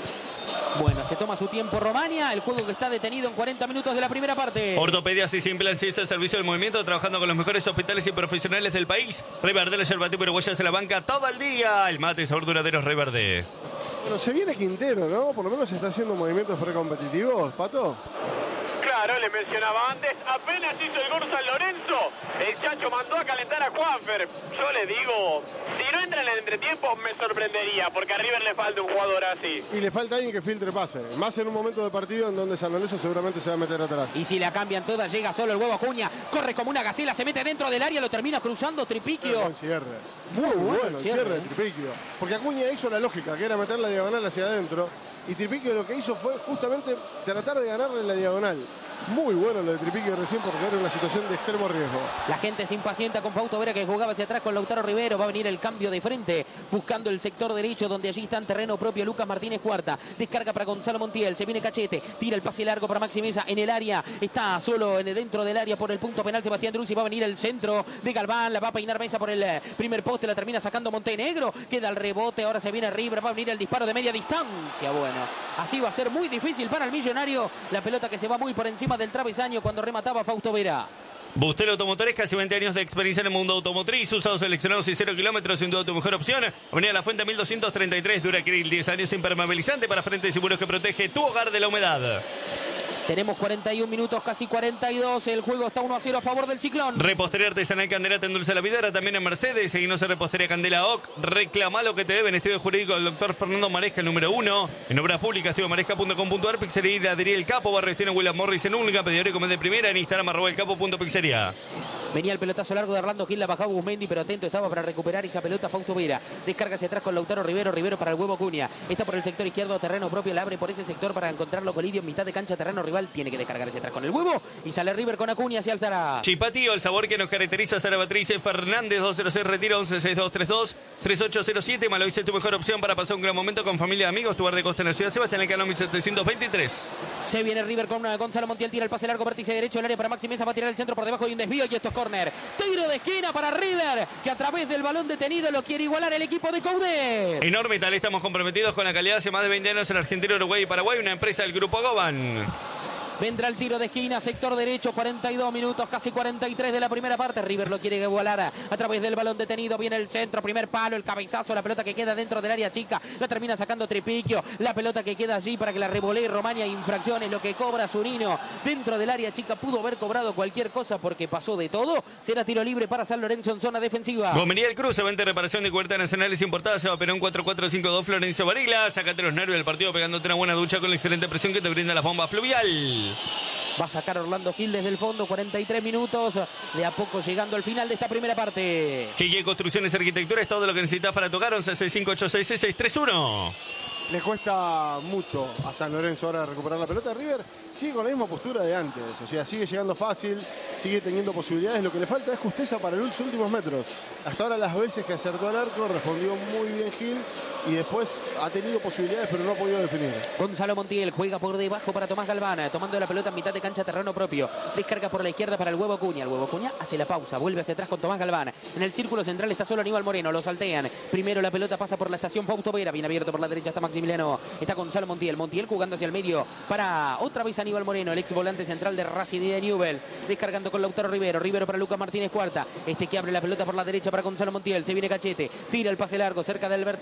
Bueno, se toma su tiempo Romania, el juego que está detenido en cuarenta minutos de la primera parte. Ortopedias y Simplan es el servicio del movimiento, trabajando con los mejores hospitales y profesionales del país. Rey Verde, la yerba tipo uruguaya se la banca todo el día. El mate sabor duradero Rey Verde. Bueno, se viene Quintero, ¿no? Por lo menos está haciendo movimientos precompetitivos, Pato. Claro, le mencionaba antes, apenas hizo el gol San Lorenzo, el Chacho mandó a calentar a Juanfer. Yo le digo, si no entra en el entretiempo me sorprendería, porque a River le falta un jugador así. Y le falta alguien que filtre pase, más en un momento de partido en donde San Lorenzo seguramente se va a meter atrás. Y si la cambian todas, llega solo el Huevo Acuña, corre como una gacela, se mete dentro del área, lo termina cruzando Tripiquio. Buen cierre. Muy Muy bueno bueno el el cierre cierre, de Tripiquio. Porque Acuña hizo la lógica, que era meter la diagonal hacia adentro. Y Tripiquio lo que hizo fue justamente tratar de ganarle en la diagonal. Muy bueno lo de Tripiquio recién porque era una situación de extremo riesgo. La gente se impacienta con Fausto Vera, que jugaba hacia atrás con Lautaro Rivero. Va a venir el cambio de frente, buscando el sector derecho, donde allí está en terreno propio Lucas Martínez Cuarta. Descarga para Gonzalo Montiel, se viene Cachete, tira el pase largo para Maxi Mesa en el área. Está solo en, dentro del área por el punto penal Sebastián Driussi. Va a venir el centro de Galván, la va a peinar Mesa por el primer poste, la termina sacando Montenegro. Queda el rebote, ahora se viene River, va a venir el disparo de media distancia. Bueno, así va a ser muy difícil para el Millonario. La pelota que se va muy por encima del travesaño cuando remataba Fausto Vera. Bustel Automotores, casi veinte años de experiencia en el mundo automotriz, usados seleccionados y cero kilómetros, sin duda tu mejor opción. Avenida La Fuente mil doscientos treinta y tres, Duracril, diez años impermeabilizante para frentes y muros que protege tu hogar de la humedad. Tenemos cuarenta y un minutos, casi cuarenta y dos. El juego está uno a cero a favor del Ciclón. Repostería Artesanal Candela te endulza la vida, ahora también en Mercedes. Seguinos en Repostería Candela O C. Reclama lo que te deben. Estudio jurídico del doctor Fernando Maresca, el número uno. En obras públicas, estudio maresca punto com punto ar. Pizzería Heladería El Capo, Barrio Estino, William Morris en Única. Pedidor y comer de primera en Instagram, arroba el capo punto pizzería. Venía el pelotazo largo de Orlando Gil, la bajaba Guzmendi, pero atento estaba para recuperar esa pelota Fausto Vera. Descarga hacia atrás con Lautaro Rivero, Rivero para el Huevo Acuña. Está por el sector izquierdo, terreno propio, la abre por ese sector para encontrarlo Colidio en mitad de cancha, terreno rival. Tiene que descargar hacia atrás con el Huevo y sale River con Acuña hacia Altará. Chipatío, el sabor que nos caracteriza. Sara Patricia Fernández, dos cero seis Retiro, once seis dos tres dos tres ocho cero siete. Malovisa es tu mejor opción para pasar un gran momento con familia y amigos. Tu bar de costa en la ciudad Sebastián Elcano mil setecientos veintitrés. Se viene River con una Gonzalo Montiel, tira el pase largo, vértice derecho, el área para Maxi Mesa, va a tirar el centro por debajo y un desvío y esto es córner. Tiro de esquina para River, que a través del balón detenido lo quiere igualar el equipo de Coudet. Enorme tal, estamos comprometidos con la calidad hace más de veinte años en Argentina, Uruguay y Paraguay, una empresa del Grupo Goban. Vendrá el tiro de esquina, sector derecho, cuarenta y dos minutos, casi cuarenta y tres de la primera parte. River lo quiere igualar a través del balón detenido. Viene el centro, primer palo, el cabezazo, la pelota que queda dentro del área chica. La termina sacando Tripiquio. La pelota que queda allí para que la revolee Romania. Infracciones, lo que cobra Zunino dentro del área chica. Pudo haber cobrado cualquier cosa porque pasó de todo. Será tiro libre para San Lorenzo en zona defensiva. Gomería El Cruz, venta reparación de cubiertas nacionales importadas. Seba Perón cuatro cuatro cinco dos, Florencio Varela. Sácate los nervios del partido pegándote una buena ducha con la excelente presión que te brinda la bomba fluvial. Va a sacar Orlando Gil desde el fondo, cuarenta y tres minutos, de a poco llegando al final de esta primera parte. G G Construcciones y Arquitectura es todo lo que necesitas para tocar. Once seis cinco ocho seis seis tres uno. Le cuesta mucho a San Lorenzo ahora recuperar la pelota. River sigue con la misma postura de antes, o sea, sigue llegando fácil, sigue teniendo posibilidades. Lo que le falta es justeza para los últimos metros. Hasta ahora las veces que acertó al arco respondió muy bien Gil y después ha tenido posibilidades pero no ha podido definir. Gonzalo Montiel juega por debajo para Tomás Galván, tomando la pelota en mitad de cancha, terreno propio. Descarga por la izquierda para el Huevo Acuña. El Huevo Acuña hace la pausa, vuelve hacia atrás con Tomás Galván. En el círculo central está solo Aníbal Moreno, lo saltean. Primero la pelota pasa por la estación Fausto Vera, bien abierto por la derecha está Maximiliano. Está Gonzalo Montiel, Montiel jugando hacia el medio para otra vez Aníbal Moreno, el ex volante central de Racing de Newell's. Descargando con Lautaro Rivero, Rivero para Lucas Martínez Cuarta. Este que abre la pelota por la derecha para Gonzalo Montiel. Se viene Cachete, tira el pase largo cerca del vértice derecho. La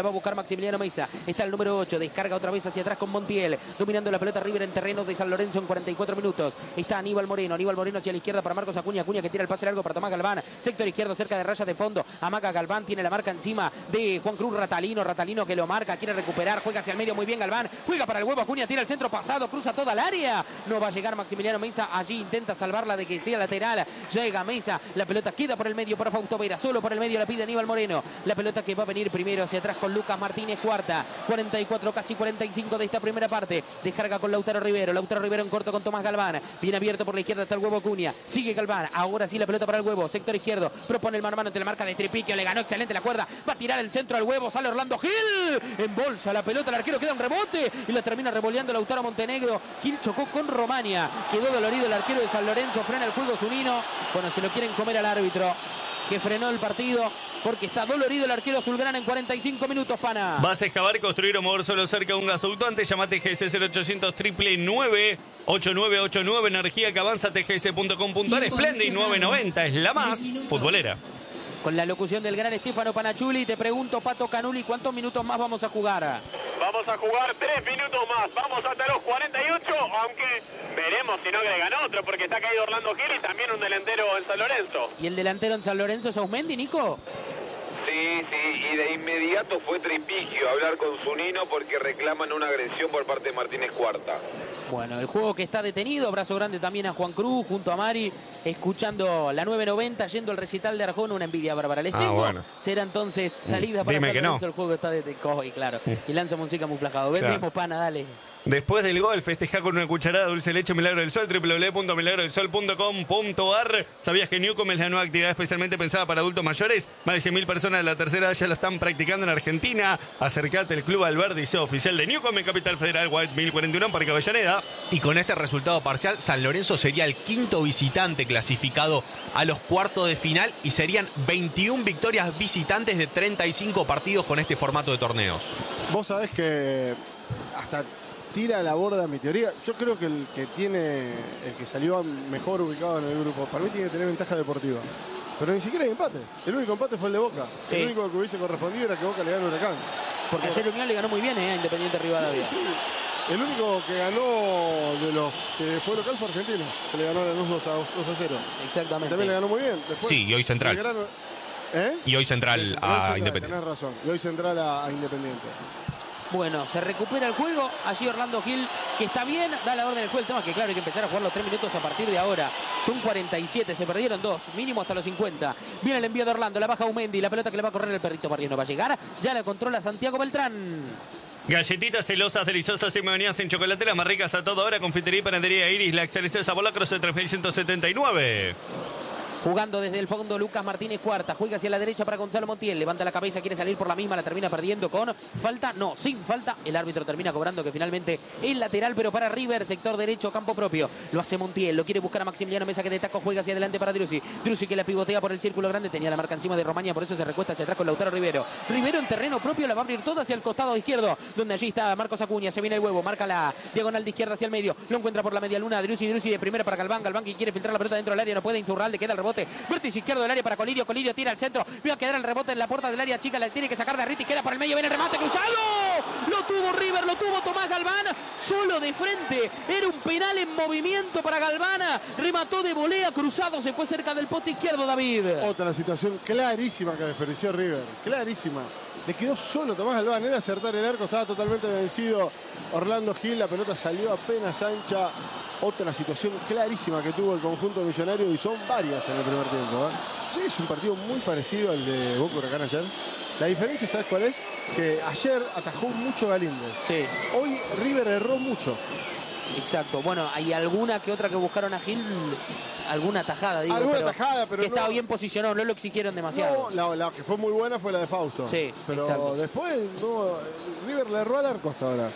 la va a buscar Maximiliano Mesa. Está el número ocho, descarga otra vez hacia atrás con Montiel. Dominando la pelota River en terreno de San Lorenzo en cuarenta y cuatro minutos. Está Aníbal Moreno. Aníbal Moreno hacia la izquierda para Marcos Acuña. Acuña que tira el pase largo para Tomás Galván. Sector izquierdo cerca de raya de fondo. Amaga Galván. Tiene la marca encima de Juan Cruz Ratalino. Ratalino que lo marca. Quiere recuperar. Juega hacia el medio muy bien Galván. Juega para el huevo Acuña. Tira el centro pasado. Cruza toda el área. No va a llegar Maximiliano Mesa. Allí intenta salvarla de que sea lateral. Llega Mesa. La pelota queda por el medio para Fausto Vera. Solo por el medio la pide Aníbal Moreno. La pelota que va a venir primero hacia atrás con Lucas Martínez. Cuarta. cuarenta y cuatro, casi cuarenta y cinco de esta primera parte. Descarga con Lautaro Rivero. Lautaro Rivero en corto con Tomás Galván. Bien abierto por la izquierda está el huevo Acuña. Sigue Galván. Ahora sí la pelota para el huevo. Sector izquierdo. Propone el mano a mano ante la marca de Tripiquio. Le ganó excelente la cuerda. Va a tirar el centro al huevo. Sale Orlando Gil. En bolsa la pelota. El arquero queda un rebote. Y la termina revoleando Lautaro Montenegro. Gil chocó con Romania. Quedó dolorido el arquero de San Lorenzo. Frena el juego Zunino. Bueno, se lo quieren comer al árbitro, que frenó el partido porque está dolorido el arquero azulgrana en cuarenta y cinco minutos, pana. Vas a excavar, construir o mover solo cerca de un gasoducto. Antes llamate G S cero ochocientos nueve nueve ocho nueve ocho nueve. Energía que avanza, T G S punto com punto ar. Splendid nueve noventa es la más futbolera. Con la locución del gran Estefano Panachuli, te pregunto, Pato Canuli, ¿cuántos minutos más vamos a jugar? Vamos a jugar tres minutos más. Vamos hasta los cuarenta y ocho, aunque veremos si no agregan otro, porque está caído Orlando Gil y también un delantero en San Lorenzo. ¿Y el delantero en San Lorenzo es Ausmendi, Nico? Sí, sí, y de inmediato fue Tripiquio a hablar con Zunino porque reclaman una agresión por parte de Martínez Cuarta. Bueno, el juego que está detenido, abrazo grande también a Juan Cruz, junto a Mari, escuchando la nueve noventa, yendo al recital de Arjona, una envidia bárbara. Les Ah, tengo, bueno. será entonces salida para Dime San que Lorenzo, no. el juego está detenido, y claro, y lanza música camuflajado. Claro. Vendemos, pana, dale. Después del gol, festeja con una cucharada de dulce de leche Milagro del Sol, doble u doble u doble u punto milagro del sol punto com punto ar. ¿Sabías que Newcom es la nueva actividad especialmente pensada para adultos mayores? Más de cien mil personas de la tercera edad ya lo están practicando en Argentina. Acércate al Club Alberdi y sea oficial de Newcom en Capital Federal, White mil cuarenta y uno, Parque Avellaneda. Y con este resultado parcial, San Lorenzo sería el quinto visitante clasificado a los cuartos de final y serían veintiuna victorias visitantes de treinta y cinco partidos con este formato de torneos. Vos sabés que hasta tira a la borda mi teoría. Yo creo que el que tiene, el que salió mejor ubicado en el grupo, para mí tiene que tener ventaja deportiva. Pero ni siquiera hay empates. El único empate fue el de Boca. Sí. El único que hubiese correspondido era que Boca le gane a Huracán. Porque ayer Unión le ganó muy bien eh, a Independiente Rivadavia. Sí, sí. El único que ganó de los que fue local fue Argentinos, que le ganó a Lanús dos a cero. Exactamente. También le ganó muy bien. Después, Sí, y hoy Central. Belgrano- ¿Eh? Y hoy Central Hoy a Central, Independiente. Tenés razón. Y hoy Central a, a Independiente. Bueno, se recupera el juego. Allí Orlando Gil, que está bien, da la orden del juego. El tema es que, claro, hay que empezar a jugar los tres minutos a partir de ahora. Son cuarenta y siete, se perdieron dos, mínimo hasta los cincuenta. Viene el envío de Orlando, la baja Aumendi, la pelota que le va a correr el perrito Barrio no va a llegar. Ya la controla Santiago Beltrán. Galletitas celosas, deliciosas y memorias en chocolateras más ricas a toda hora. Confitería y panadería Iris, la excelente sabor la Croce tres mil ciento setenta y nueve. Jugando desde el fondo Lucas Martínez Cuarta. Juega hacia la derecha para Gonzalo Montiel. Levanta la cabeza, quiere salir por la misma. La termina perdiendo con falta. No, sin falta. El árbitro termina cobrando que finalmente el lateral, pero para River, sector derecho, campo propio. Lo hace Montiel. Lo quiere buscar a Maximiliano Mesa, que de taco juega hacia adelante para Drusi. Drusi que la pivotea por el círculo grande. Tenía la marca encima de Romaña, por eso se recuesta hacia atrás con Lautaro Rivero. Rivero en terreno propio la va a abrir toda hacia el costado izquierdo, donde allí está Marcos Acuña. Se viene el huevo. Marca la diagonal de izquierda hacia el medio. Lo encuentra por la media luna. Drusi, Drusi de primera para Galván. Galván que quiere filtrar la pelota dentro del área. No puede. Insurralde queda el rebote. Vértice izquierdo del área para Colidio, Colidio tira al centro, va a quedar el rebote en la puerta del área chica, la tiene que sacar de Arriti, queda por el medio, viene el remate cruzado, lo tuvo River, lo tuvo Tomás Galván, solo de frente, era un penal en movimiento para Galván, remató de volea, cruzado, se fue cerca del poste izquierdo David. Otra situación clarísima que desperdició River, clarísima. Le quedó solo Tomás Galván, era acertar el arco, estaba totalmente vencido Orlando Gil, la pelota salió apenas ancha. Otra situación clarísima que tuvo el conjunto millonario y son varias en el primer tiempo. ¿eh? Sí, es un partido muy parecido al de Boca Huracán ayer. La diferencia, ¿sabes cuál es? Que ayer atajó mucho Galíndez. Sí. Hoy River erró mucho. Exacto. Bueno, hay alguna que otra que buscaron a Gil, alguna tajada, digo. Alguna pero tajada, pero que no, estaba bien posicionado, no lo exigieron demasiado. No, la, la que fue muy buena fue la de Fausto. Sí, pero exacto. después no, River le erró al arco hasta ahora.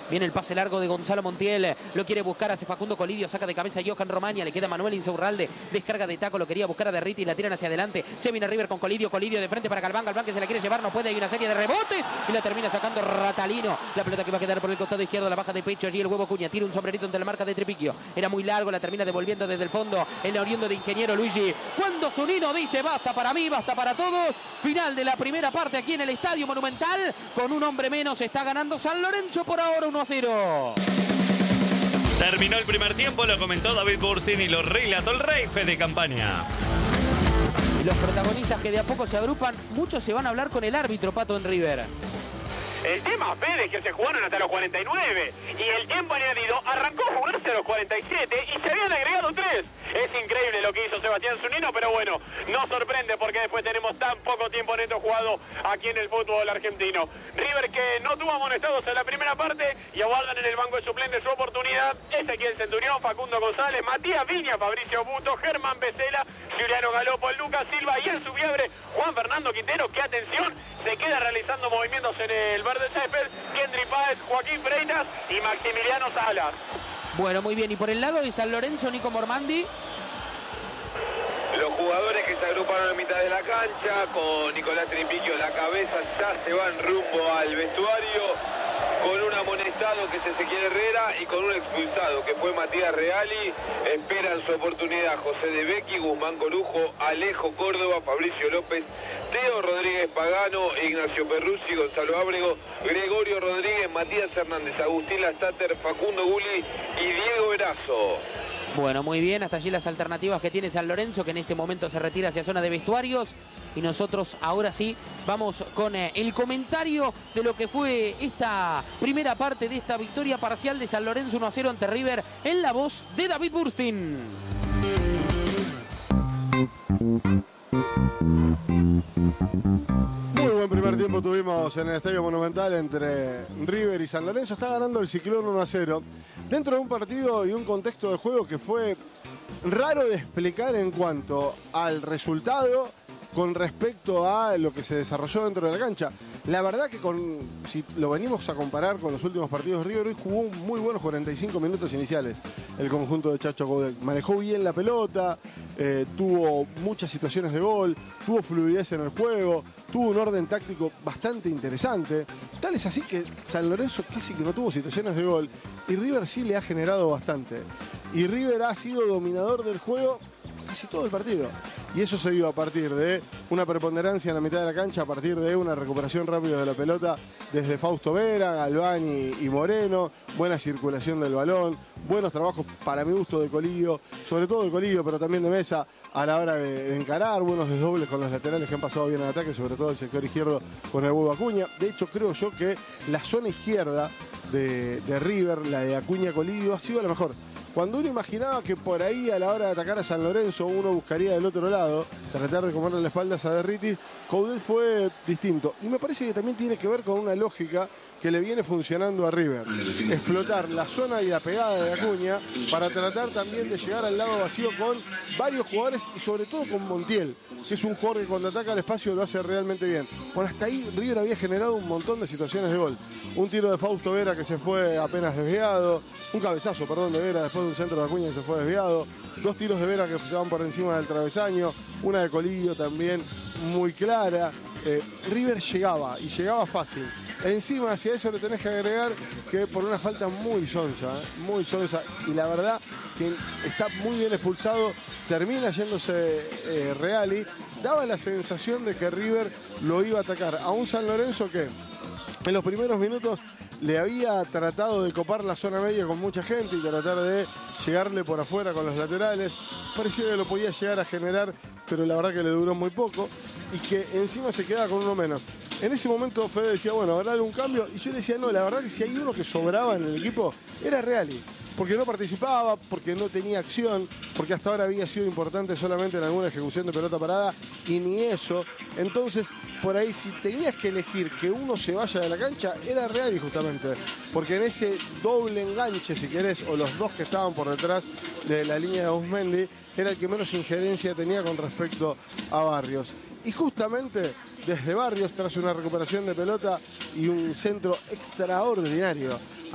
Viene el pase largo de Gonzalo Montiel. Lo quiere buscar, hace Facundo Colidio. Saca de cabeza a Johan Romagna. Le queda Manuel Insaurralde. Descarga de taco. Lo quería buscar a Derriti. La tiran hacia adelante. Se viene River con Colidio. Colidio de frente para Galván. Galván que se la quiere llevar. No puede. Hay una serie de rebotes. Y la termina sacando Ratalino. La pelota que va a quedar por el costado izquierdo. La baja de pecho. Allí el Huevo Cuña. Tira un sombrerito ante la marca de Tripiquio. Era muy largo. La termina devolviendo desde el fondo. El oriundo de Ingeniero Luigi. Cuando Zunino dice basta para mí, basta para todos. Final de la primera parte aquí en el Estadio Monumental. Con un hombre menos está ganando San Lorenzo por ahora uno a cero. Terminó el primer tiempo, lo comentó David Burstein y lo relató el rey Fede Campaña. Los protagonistas que de a poco se agrupan, muchos se van a hablar con el árbitro, Pato, en River. El tema, Fede, es que se jugaron hasta los cuarenta y nueve y el tiempo añadido arrancó a jugarse a los cuarenta y siete y se habían agregado tres. Es increíble lo que hizo Sebastián Zunino, pero bueno, no sorprende porque después tenemos tan poco tiempo en esto jugado aquí en el fútbol argentino. River que no tuvo amonestados en la primera parte y aguardan en el banco de suplentes su oportunidad. Ezequiel Centurión, Facundo González, Matías Viña, Fabricio Buto, Germán Becela, Juliano Galopo, Lucas Silva y en su fiebre Juan Fernando Quintero, que atención, se queda realizando movimientos en el verde césped, Kendry Páez, Joaquín Freitas y Maximiliano Salas. Bueno, muy bien. Y por el lado de San Lorenzo, Nico Mormandi. Los jugadores que se agruparon en mitad de la cancha, con Nicolás Tripiquio a la cabeza, ya se van rumbo al vestuario, con un amonestado que es Ezequiel Herrera y con un expulsado que fue Matías Reali. Esperan su oportunidad José de Becchi, Guzmán Corujo, Alejo Córdoba, Fabricio López, Teo Rodríguez Pagano, Ignacio Perruzzi, Gonzalo Ábrego, Gregorio Rodríguez, Matías Hernández, Agustín Lastater, Facundo Gulli y Diego Erazo. Bueno, muy bien, hasta allí las alternativas que tiene San Lorenzo, que en este momento se retira hacia zona de vestuarios. Y nosotros ahora sí vamos con eh, el comentario de lo que fue esta primera parte de esta victoria parcial de San Lorenzo uno a cero ante River, en la voz de David Burstein. Muy buen primer tiempo tuvimos en el Estadio Monumental entre River y San Lorenzo. Está ganando el Ciclón uno a cero. Dentro de un partido y un contexto de juego que fue raro de explicar en cuanto al resultado con respecto a lo que se desarrolló dentro de la cancha. La verdad que con, si lo venimos a comparar con los últimos partidos de River, hoy jugó muy buenos cuarenta y cinco minutos iniciales el conjunto de Chacho Coudet. Manejó bien la pelota, eh, tuvo muchas situaciones de gol, tuvo fluidez en el juego, tuvo un orden táctico bastante interesante. Tal es así que San Lorenzo casi que no tuvo situaciones de gol y River sí le ha generado bastante. Y River ha sido dominador del juego casi todo el partido. Y eso se dio a partir de una preponderancia en la mitad de la cancha, a partir de una recuperación rápida de la pelota desde Fausto Vera, Galván y, y Moreno, buena circulación del balón, buenos trabajos para mi gusto de Colidio, sobre todo de Colidio, pero también de Mesa a la hora de, de encarar, buenos desdobles con los laterales que han pasado bien al ataque, sobre todo el sector izquierdo con el Huevo Acuña. De hecho, creo yo que la zona izquierda de, de River, la de Acuña Colidio, ha sido la mejor. Cuando uno imaginaba que por ahí a la hora de atacar a San Lorenzo uno buscaría del otro lado, tratar de comerle la espalda a Derriti, Coudet fue distinto. Y me parece que también tiene que ver con una lógica que le viene funcionando a River. Explotar la zona y la pegada de Acuña para tratar también de llegar al lado vacío con varios jugadores y sobre todo con Montiel, que es un jugador que cuando ataca el espacio lo hace realmente bien. Bueno, hasta ahí River había generado un montón de situaciones de gol. Un tiro de Fausto Vera que se fue apenas desviado, un cabezazo, perdón, de Vera después de un centro de Acuña que se fue desviado, dos tiros de Vera que se van por encima del travesaño, una de Colidio también muy clara. Eh, River llegaba y llegaba fácil. Encima hacia eso le tenés que agregar que por una falta muy sonsa, ¿eh? muy sonsa, y la verdad que está muy bien expulsado, termina yéndose eh, Reali. Daba la sensación de que River lo iba a atacar a un San Lorenzo que en los primeros minutos le había tratado de copar la zona media con mucha gente y tratar de llegarle por afuera con los laterales. Parecía que lo podía llegar a generar, pero la verdad que le duró muy poco y que encima se quedaba con uno menos. En ese momento Fede decía, bueno, habrá algún cambio, y yo le decía, no, la verdad que si hay uno que sobraba en el equipo era Reali, porque no participaba, porque no tenía acción, porque hasta ahora había sido importante solamente en alguna ejecución de pelota parada, y ni eso. Entonces, por ahí, si tenías que elegir que uno se vaya de la cancha, era Reali justamente, porque en ese doble enganche, si querés, o los dos que estaban por detrás de la línea de Ausmendi, era el que menos injerencia tenía con respecto a Barrios. Y justamente desde Barrios, tras una recuperación de pelota y un centro extraordinario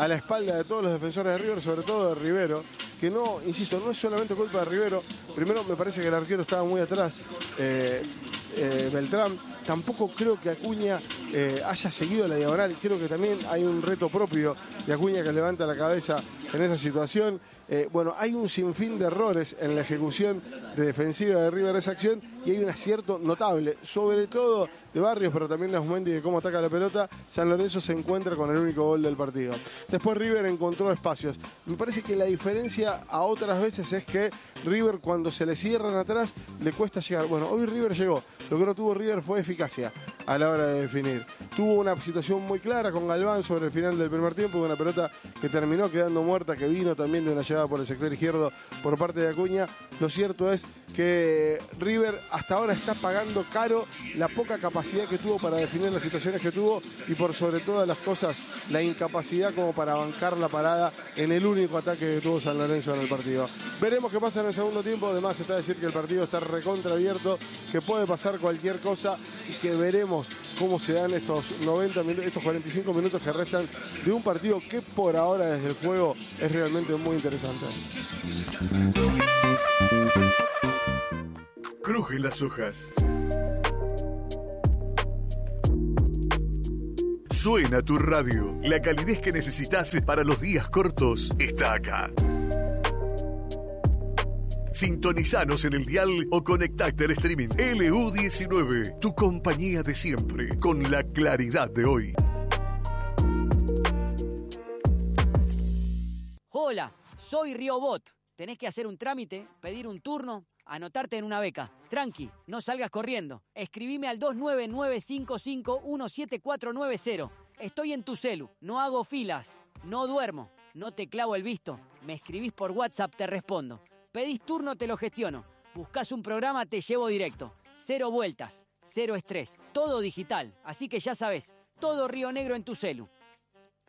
a la espalda de todos los defensores de River, sobre todo de Rivero, que no, insisto, no es solamente culpa de Rivero. Primero me parece que el arquero estaba muy atrás, eh, eh, Beltrán. Tampoco creo que Acuña eh, haya seguido la diagonal. Creo que también hay un reto propio de Acuña que levanta la cabeza en esa situación. Eh, bueno, hay un sinfín de errores en la ejecución de defensiva de River de esa acción y hay un acierto notable, sobre todo de Barrios, pero también de Asmendi, de cómo ataca la pelota. San Lorenzo se encuentra con el único gol del partido. Después River encontró espacios. Me parece que la diferencia a otras veces es que River, cuando se le cierran atrás, le cuesta llegar. Bueno, hoy River llegó. Lo que no tuvo River fue eficacia a la hora de definir. Tuvo una situación muy clara con Galván sobre el final del primer tiempo, una pelota que terminó quedando muerta, que vino también de una llegada por el sector izquierdo por parte de Acuña. Lo cierto es que River hasta ahora está pagando caro la poca capacidad que tuvo para definir las situaciones que tuvo y por sobre todas las cosas la incapacidad como para bancar la parada en el único ataque que tuvo San Lorenzo en el partido. Veremos qué pasa en el segundo tiempo. Además está decir que el partido está recontra abierto, que puede pasar cualquier cosa y que veremos cómo se dan estos noventa minutos, estos cuarenta y cinco minutos que restan de un partido que por ahora desde el juego es realmente muy interesante. Crujen las hojas. Suena tu radio. La calidez que necesitas para los días cortos está acá. Sintonizanos en el dial o conectate al streaming. L U diecinueve, tu compañía de siempre, con la claridad de hoy. Hola, soy Riobot. Tenés que hacer un trámite, pedir un turno, anotarte en una beca. Tranqui, no salgas corriendo. Escribime al dos nueve nueve cinco cinco uno siete cuatro nueve cero. Estoy en tu celu, no hago filas, no duermo, no te clavo el visto. Me escribís por WhatsApp, te respondo. Pedís turno, te lo gestiono. Buscás un programa, te llevo directo. Cero vueltas, cero estrés, todo digital. Así que ya sabés, todo Río Negro en tu celu.